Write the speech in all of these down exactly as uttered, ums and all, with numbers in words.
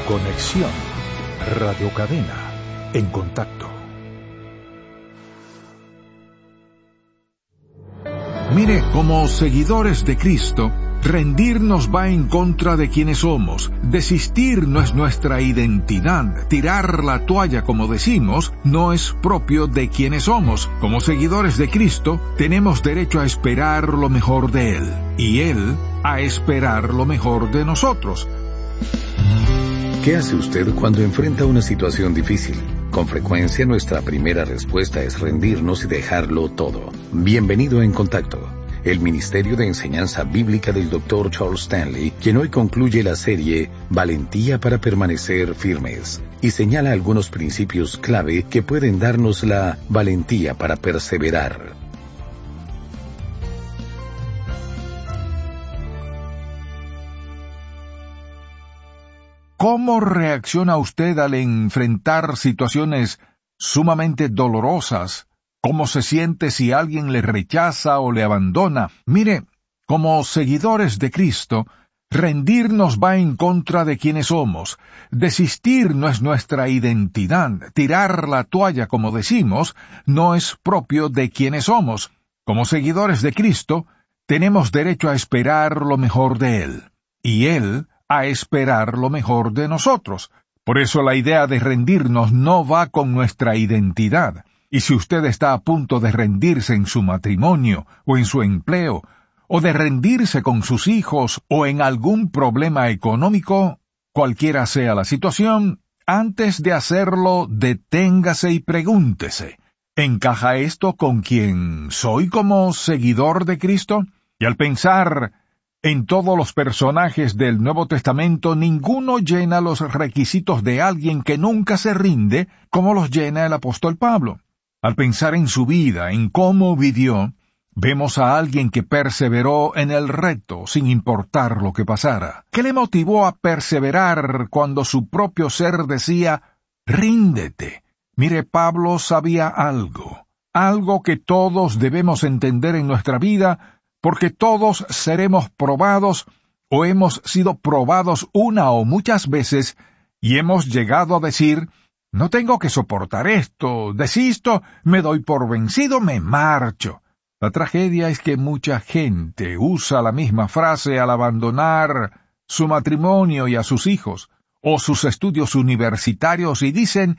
Conexión. Radio Cadena. En contacto. Mire, como seguidores de Cristo, rendirnos va en contra de quienes somos. Desistir no es nuestra identidad. Tirar la toalla, como decimos, no es propio de quienes somos. Como seguidores de Cristo, tenemos derecho a esperar lo mejor de Él, y Él a esperar lo mejor de nosotros. ¿Qué hace usted cuando enfrenta una situación difícil? Con frecuencia nuestra primera respuesta es rendirnos y dejarlo todo. Bienvenido a En Contacto, el Ministerio de Enseñanza Bíblica del doctor Charles Stanley, quien hoy concluye la serie Valentía para permanecer firmes y señala algunos principios clave que pueden darnos la valentía para perseverar. ¿Cómo reacciona usted al enfrentar situaciones sumamente dolorosas? ¿Cómo se siente si alguien le rechaza o le abandona? Mire, como seguidores de Cristo, rendirnos va en contra de quienes somos. Desistir no es nuestra identidad. Tirar la toalla, como decimos, no es propio de quienes somos. Como seguidores de Cristo, tenemos derecho a esperar lo mejor de Él, y Él a esperar lo mejor de nosotros. Por eso la idea de rendirnos no va con nuestra identidad. Y si usted está a punto de rendirse en su matrimonio, o en su empleo, o de rendirse con sus hijos, o en algún problema económico, cualquiera sea la situación, antes de hacerlo, deténgase y pregúntese, ¿encaja esto con quien soy como seguidor de Cristo? Y al pensar en todos los personajes del Nuevo Testamento, ninguno llena los requisitos de alguien que nunca se rinde, como los llena el apóstol Pablo. Al pensar en su vida, en cómo vivió, vemos a alguien que perseveró en el reto, sin importar lo que pasara. ¿Qué le motivó a perseverar cuando su propio ser decía, ríndete? Mire, Pablo sabía algo, algo que todos debemos entender en nuestra vida, porque todos seremos probados o hemos sido probados una o muchas veces y hemos llegado a decir, no tengo que soportar esto, desisto, me doy por vencido, me marcho. La tragedia es que mucha gente usa la misma frase al abandonar su matrimonio y a sus hijos, o sus estudios universitarios y dicen,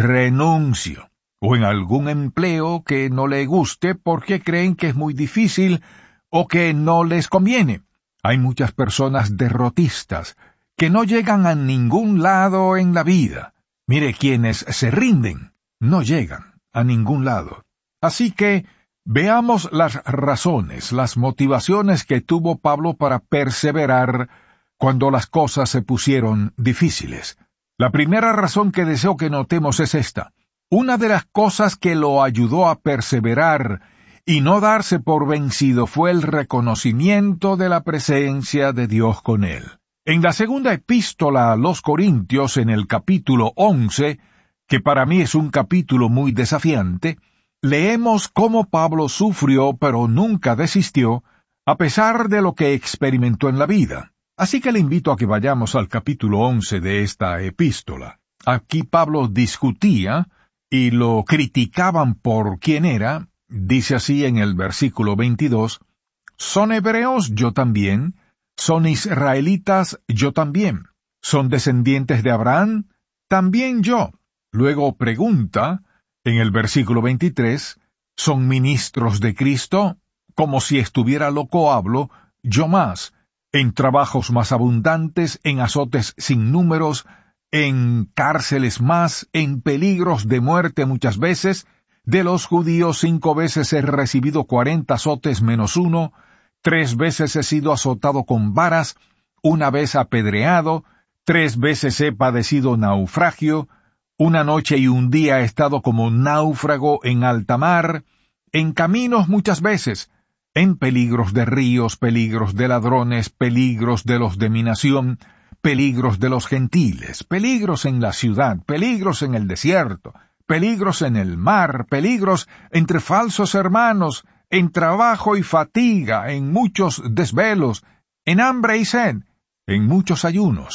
renuncio, o en algún empleo que no le guste porque creen que es muy difícil o que no les conviene. Hay muchas personas derrotistas que no llegan a ningún lado en la vida. Mire, quienes se rinden no llegan a ningún lado. Así que veamos las razones, las motivaciones que tuvo Pablo para perseverar cuando las cosas se pusieron difíciles. La primera razón que deseo que notemos es esta. Una de las cosas que lo ayudó a perseverar y no darse por vencido fue el reconocimiento de la presencia de Dios con él. En la segunda epístola a los Corintios, en el capítulo once, que para mí es un capítulo muy desafiante, leemos cómo Pablo sufrió pero nunca desistió, a pesar de lo que experimentó en la vida. Así que le invito a que vayamos al capítulo once de esta epístola. Aquí Pablo discutía, y lo criticaban por quién era. Dice así en el versículo veintidós, ¿son hebreos? Yo también. ¿Son israelitas? Yo también. ¿Son descendientes de Abraham? También yo. Luego pregunta, en el versículo veintitrés, ¿son ministros de Cristo? Como si estuviera loco hablo, yo más, en trabajos más abundantes, en azotes sin números, en cárceles más, en peligros de muerte muchas veces. De los judíos cinco veces he recibido cuarenta azotes menos uno, tres veces he sido azotado con varas, una vez apedreado, tres veces he padecido naufragio, una noche y un día he estado como náufrago en alta mar, en caminos muchas veces, en peligros de ríos, peligros de ladrones, peligros de los de mi nación, peligros de los gentiles, peligros en la ciudad, peligros en el desierto, peligros en el mar, peligros entre falsos hermanos, en trabajo y fatiga, en muchos desvelos, en hambre y sed, en muchos ayunos,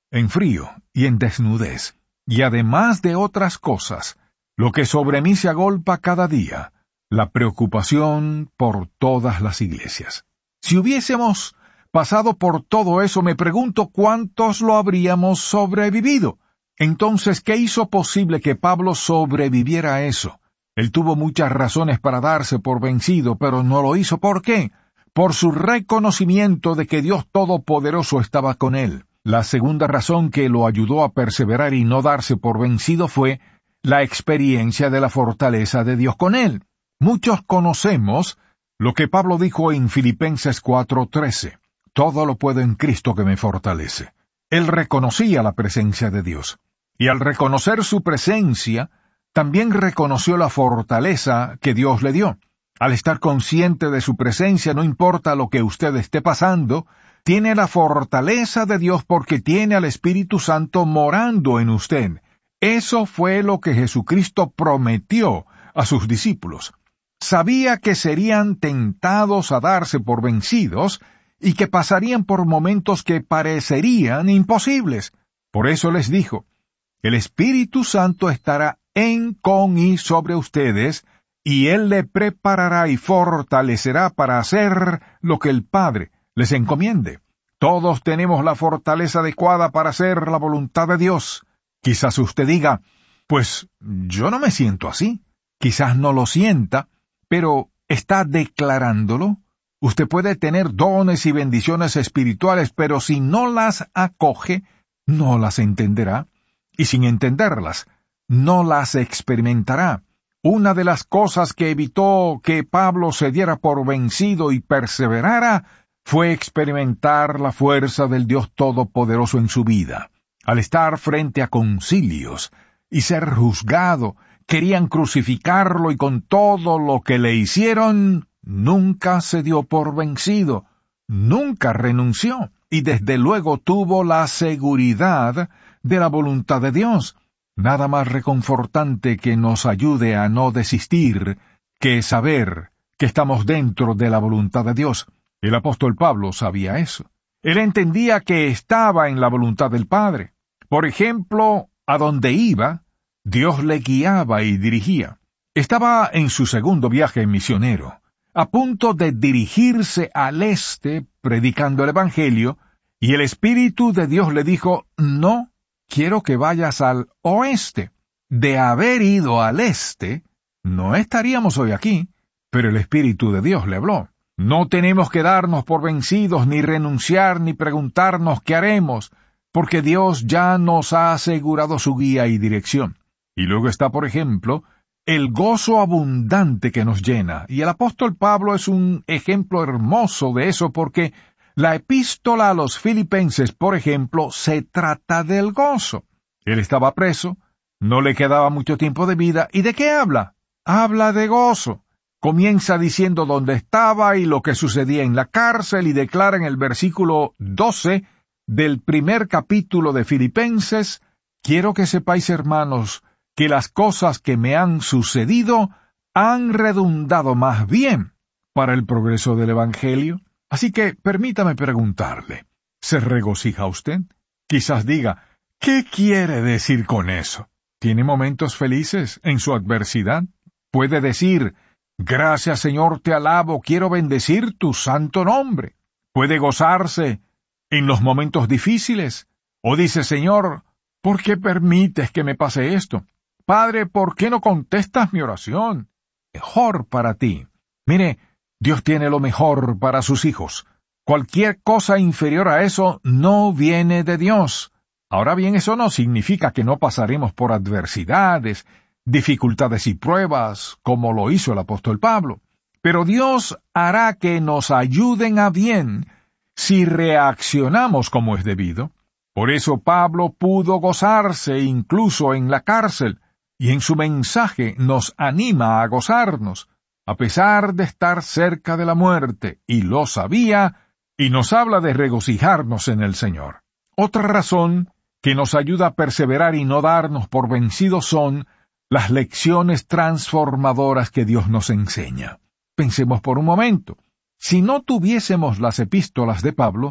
en frío y en desnudez, y además de otras cosas, lo que sobre mí se agolpa cada día, la preocupación por todas las iglesias. Si hubiésemos pasado por todo eso, me pregunto cuántos lo habríamos sobrevivido. Entonces, ¿qué hizo posible que Pablo sobreviviera a eso? Él tuvo muchas razones para darse por vencido, pero no lo hizo. ¿Por qué? Por su reconocimiento de que Dios Todopoderoso estaba con él. La segunda razón que lo ayudó a perseverar y no darse por vencido fue la experiencia de la fortaleza de Dios con él. Muchos conocemos lo que Pablo dijo en Filipenses cuatro trece. Todo lo puedo en Cristo que me fortalece. Él reconocía la presencia de Dios. Y al reconocer su presencia, también reconoció la fortaleza que Dios le dio. Al estar consciente de su presencia, no importa lo que usted esté pasando, tiene la fortaleza de Dios porque tiene al Espíritu Santo morando en usted. Eso fue lo que Jesucristo prometió a sus discípulos. Sabía que serían tentados a darse por vencidos y que pasarían por momentos que parecerían imposibles. Por eso les dijo, el Espíritu Santo estará en, con y sobre ustedes, y Él le preparará y fortalecerá para hacer lo que el Padre les encomiende. Todos tenemos la fortaleza adecuada para hacer la voluntad de Dios. Quizás usted diga, pues yo no me siento así. Quizás no lo sienta, pero ¿está declarándolo? Usted puede tener dones y bendiciones espirituales, pero si no las acoge, no las entenderá. Y sin entenderlas, no las experimentará. Una de las cosas que evitó que Pablo se diera por vencido y perseverara fue experimentar la fuerza del Dios Todopoderoso en su vida. Al estar frente a concilios y ser juzgado, querían crucificarlo y con todo lo que le hicieron, nunca se dio por vencido, nunca renunció y desde luego tuvo la seguridad de la voluntad de Dios. Nada más reconfortante que nos ayude a no desistir que saber que estamos dentro de la voluntad de Dios. El apóstol Pablo sabía eso. Él entendía que estaba en la voluntad del Padre. Por ejemplo, a donde iba, Dios le guiaba y dirigía. Estaba en su segundo viaje misionero, a punto de dirigirse al este predicando el Evangelio, y el Espíritu de Dios le dijo, no, quiero que vayas al oeste. De haber ido al este, no estaríamos hoy aquí, pero el Espíritu de Dios le habló. No tenemos que darnos por vencidos, ni renunciar, ni preguntarnos qué haremos, porque Dios ya nos ha asegurado su guía y dirección. Y luego está, por ejemplo, el gozo abundante que nos llena, y el apóstol Pablo es un ejemplo hermoso de eso porque la epístola a los Filipenses, por ejemplo, se trata del gozo. Él estaba preso, no le quedaba mucho tiempo de vida, ¿y de qué habla? Habla de gozo. Comienza diciendo dónde estaba y lo que sucedía en la cárcel y declara en el versículo doce del primer capítulo de Filipenses, quiero que sepáis, hermanos, que las cosas que me han sucedido han redundado más bien para el progreso del Evangelio. Así que permítame preguntarle, ¿se regocija usted? Quizás diga, ¿qué quiere decir con eso? ¿Tiene momentos felices en su adversidad? Puede decir, gracias Señor, te alabo, quiero bendecir tu santo nombre. Puede gozarse en los momentos difíciles. O dice, Señor, ¿por qué permites que me pase esto? Padre, ¿por qué no contestas mi oración? Mejor para ti. Mire, Dios tiene lo mejor para sus hijos. Cualquier cosa inferior a eso no viene de Dios. Ahora bien, eso no significa que no pasaremos por adversidades, dificultades y pruebas, como lo hizo el apóstol Pablo. Pero Dios hará que nos ayuden a bien si reaccionamos como es debido. Por eso Pablo pudo gozarse incluso en la cárcel, y en su mensaje nos anima a gozarnos, a pesar de estar cerca de la muerte, y lo sabía, y nos habla de regocijarnos en el Señor. Otra razón que nos ayuda a perseverar y no darnos por vencidos son las lecciones transformadoras que Dios nos enseña. Pensemos por un momento, si no tuviésemos las epístolas de Pablo,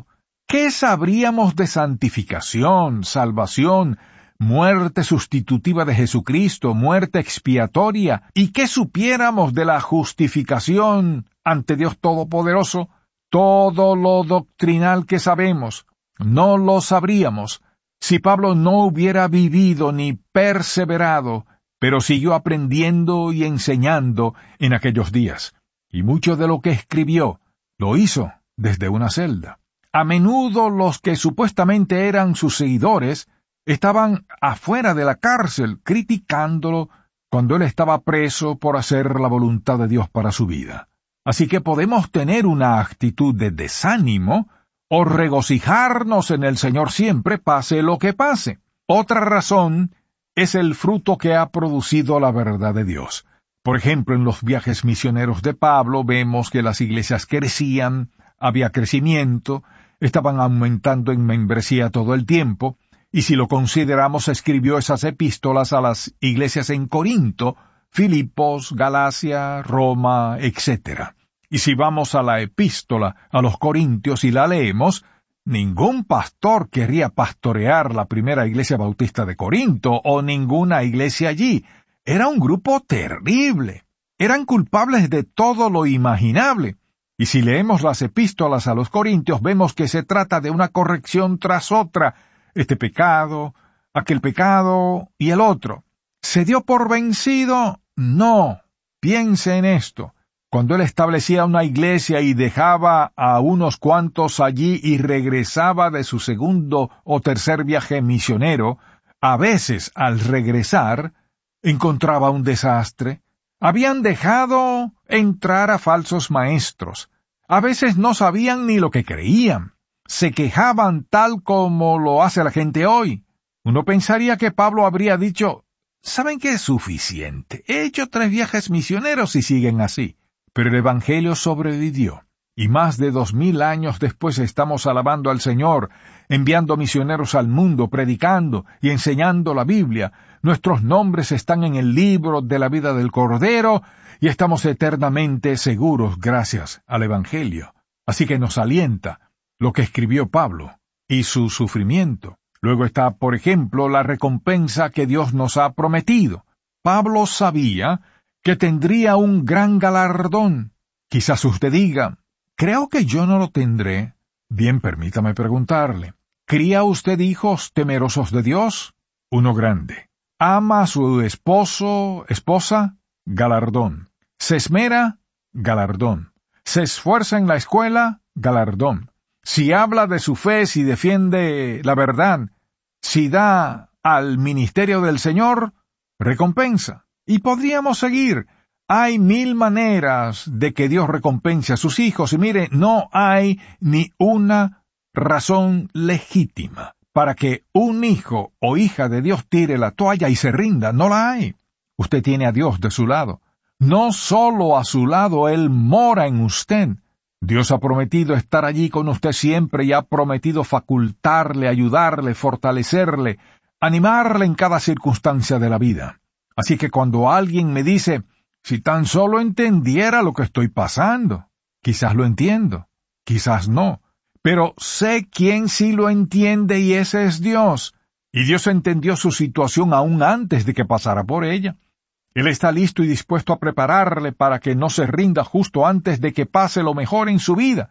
¿Qué sabríamos de santificación, salvación, muerte sustitutiva de Jesucristo, muerte expiatoria, y qué supiéramos de la justificación ante Dios Todopoderoso? Todo lo doctrinal que sabemos, no lo sabríamos si Pablo no hubiera vivido ni perseverado, pero siguió aprendiendo y enseñando en aquellos días. Y mucho de lo que escribió lo hizo desde una celda. A menudo los que supuestamente eran sus seguidores estaban afuera de la cárcel criticándolo cuando él estaba preso por hacer la voluntad de Dios para su vida. Así que podemos tener una actitud de desánimo o regocijarnos en el Señor siempre, pase lo que pase. Otra razón es el fruto que ha producido la verdad de Dios. Por ejemplo, en los viajes misioneros de Pablo vemos que las iglesias crecían, había crecimiento, estaban aumentando en membresía todo el tiempo, y si lo consideramos, escribió esas epístolas a las iglesias en Corinto, Filipos, Galacia, Roma, etcétera. Y si vamos a la epístola a los Corintios y la leemos, ningún pastor querría pastorear la primera iglesia bautista de Corinto o ninguna iglesia allí. Era un grupo terrible. Eran culpables de todo lo imaginable. Y si leemos las epístolas a los Corintios, vemos que se trata de una corrección tras otra. Este pecado, aquel pecado y el otro. ¿Se dio por vencido? No. Piense en esto. Cuando él establecía una iglesia y dejaba a unos cuantos allí y regresaba de su segundo o tercer viaje misionero, a veces al regresar encontraba un desastre. Habían dejado entrar a falsos maestros. A veces no sabían ni lo que creían. Se quejaban tal como lo hace la gente hoy. Uno pensaría que Pablo habría dicho, ¿saben qué es suficiente? He hecho tres viajes misioneros y siguen así. Pero el Evangelio sobrevivió. Y más de dos mil años después estamos alabando al Señor, enviando misioneros al mundo, predicando y enseñando la Biblia. Nuestros nombres están en el libro de la vida del Cordero y estamos eternamente seguros gracias al Evangelio. Así que nos alienta lo que escribió Pablo y su sufrimiento. Luego está, por ejemplo, la recompensa que Dios nos ha prometido. Pablo sabía que tendría un gran galardón. Quizás usted diga, creo que yo no lo tendré. Bien, permítame preguntarle, ¿cría usted hijos temerosos de Dios? Uno grande. ¿Ama a su esposo, esposa? Galardón. ¿Se esmera? Galardón. ¿Se esfuerza en la escuela? Galardón. Si habla de su fe, si defiende la verdad, si da al ministerio del Señor, recompensa. Y podríamos seguir. Hay mil maneras de que Dios recompense a sus hijos, y mire, no hay ni una razón legítima para que un hijo o hija de Dios tire la toalla y se rinda. No la hay. Usted tiene a Dios de su lado. No solo a su lado, Él mora en usted. Dios ha prometido estar allí con usted siempre y ha prometido facultarle, ayudarle, fortalecerle, animarle en cada circunstancia de la vida. Así que cuando alguien me dice, si tan solo entendiera lo que estoy pasando, quizás lo entiendo, quizás no, pero sé quién sí lo entiende y ese es Dios. Y Dios entendió su situación aún antes de que pasara por ella. Él está listo y dispuesto a prepararle para que no se rinda justo antes de que pase lo mejor en su vida.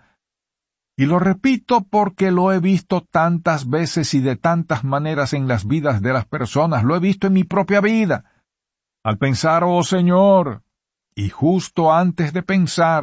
Y lo repito porque lo he visto tantas veces y de tantas maneras en las vidas de las personas, lo he visto en mi propia vida. Al pensar, oh Señor, y justo antes de pensar,